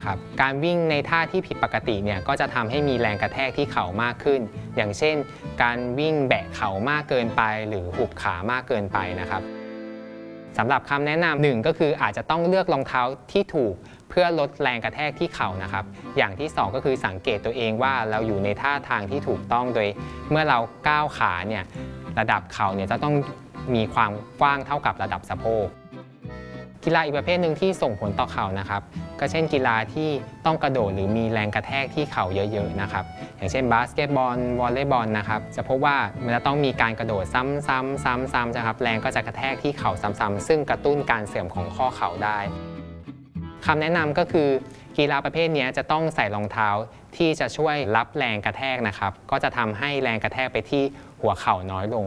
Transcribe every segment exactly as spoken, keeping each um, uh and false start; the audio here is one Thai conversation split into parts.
ครับการวิ่งในท่าที่ผิดปกติเนี่ยก็จะทำให้มีแรงกระแทกที่เข่ามากขึ้นอย่างเช่นการวิ่งแบะเข่ามากเกินไปหรือหุบขามากเกินไปนะครับสำหรับคำแนะนำหนึ่งก็คืออาจจะต้องเลือกรองเท้าที่ถูกเพื่อลดแรงกระแทกที่เข่านะครับอย่างที่สองก็คือสังเกตตัวเองว่าเราอยู่ในท่าทางที่ถูกต้องโดยเมื่อเราก้าวขาเนี่ยระดับเข่าเนี่ยจะต้องมีความกว้างเท่ากับระดับสะโพกกีฬาอีกประเภทหนึ่งที่ส่งผลต่อเข่านะครับก็เช่นกีฬาที่ต้องกระโดดหรือมีแรงกระแทกที่เข่าเยอะๆนะครับอย่างเช่นบาสเกตบอลวอลเลย์บอลนะครับจะพบว่ามันจะต้องมีการกระโดดซ้ำๆซ้ำๆนะครับแรงก็จะกระแทกที่เข่าซ้ำๆซึ่งกระตุ้นการเสื่อมของข้อเข่าได้คำแนะนำก็คือกีฬาประเภทนี้จะต้องใส่รองเท้าที่จะช่วยรับแรงกระแทกนะครับก็จะทำให้แรงกระแทกไปที่หัวเข่าน้อยลง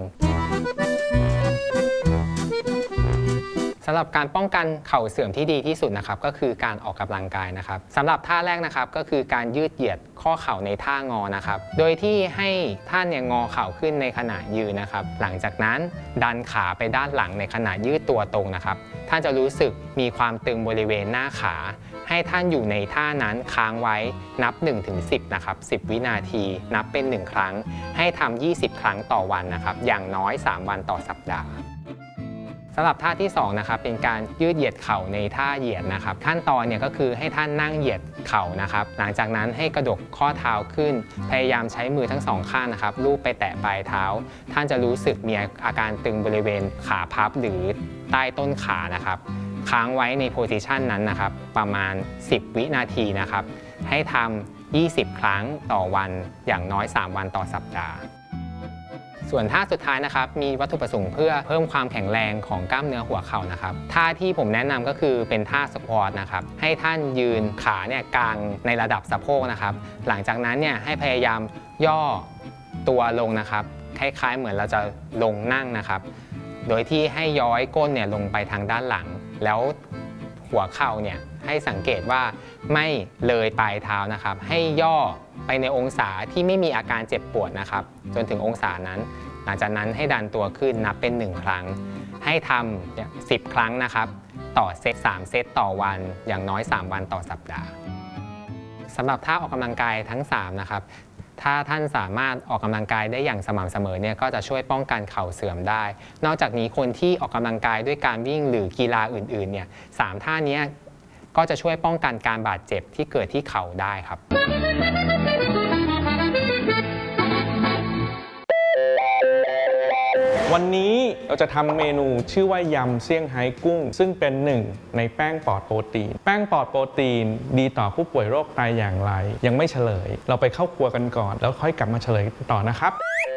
สำหรับการป้องกันเข่าเสื่อมที่ดีที่สุดนะครับก็คือการออกกำลังกายนะครับสำหรับท่าแรกนะครับก็คือการยืดเหยียดข้อเข่าในท่างอนะครับโดยที่ให้ท่านเนี่ยงอเข่าขึ้นในขณะยืนนะครับหลังจากนั้นดันขาไปด้านหลังในขณะยืดตัวตรงนะครับท่านจะรู้สึกมีความตึงบริเวณหน้าขาให้ท่านอยู่ในท่านั้นค้างไว้นับ หนึ่งถึงสิบ นะครับสิบวินาทีนับเป็นหนึ่งครั้งให้ทำยี่สิบครั้งต่อวันนะครับอย่างน้อยสามวันต่อสัปดาห์สำหรับท่าที่สองนะครับเป็นการยืดเหยียดเข่าในท่าเหยียดนะครับขั้นตอนเนี่ยก็คือให้ท่านนั่งเหยียดเข่านะครับหลังจากนั้นให้กระดกข้อเท้าขึ้นพยายามใช้มือทั้งสองข้างนะครับลูบไปแตะปลายเท้าท่านจะรู้สึกมีอาการตึงบริเวณขาพับหรือใต้ต้นขานะครับค้างไว้ในโพสิชันนั้นนะครับประมาณสิบวินาทีนะครับให้ทำยี่สิบครั้งต่อวันอย่างน้อยสามวันต่อสัปดาห์ส่วนท่าสุดท้ายนะครับมีวัตถุประสงค์เพื่อเพิ่มความแข็งแรงของกล้ามเนื้อหัวเข่านะครับท่าที่ผมแนะนำก็คือเป็นท่าสควอตนะครับให้ท่านยืนขาเนี่ยกลางในระดับสะโพกนะครับหลังจากนั้นเนี่ยให้พยายามย่อตัวลงนะครับคล้ายๆเหมือนเราจะลงนั่งนะครับโดยที่ให้ย้อยก้นเนี่ยลงไปทางด้านหลังแล้วหัวเข่าเนี่ยให้สังเกตว่าไม่เลยปลายเท้านะครับให้ย่อไปในองศาที่ไม่มีอาการเจ็บปวดนะครับจนถึงองศานั้นหลังจากนั้นให้ดันตัวขึ้นนับเป็นหนึ่งครั้งให้ทำสิบครั้งนะครับต่อเซตสามเซตต่อวันอย่างน้อยสามวันต่อสัปดาห์สำหรับท่าออกกำลังกายทั้งสามนะครับถ้าท่านสามารถออกกำลังกายได้อย่างสม่ำเสมอเนี่ยก็จะช่วยป้องกันเข่าเสื่อมได้นอกจากนี้คนที่ออกกำลังกายด้วยการวิ่งหรือกีฬาอื่นๆเนี่ยสามท่านี้ก็จะช่วยป้องกันการบาดเจ็บที่เกิดที่เข่าได้ครับวันนี้เราจะทำเมนูชื่อว่ายำเซี่ยงไฮ้กุ้งซึ่งเป็นหนึ่งในแป้งปลอดโปรตีนแป้งปลอดโปรตีนดีต่อผู้ป่วยโรคไตอย่างไรยังไม่เฉลยเราไปเข้าครัวกันก่อนแล้วค่อยกลับมาเฉลยต่อนะครับ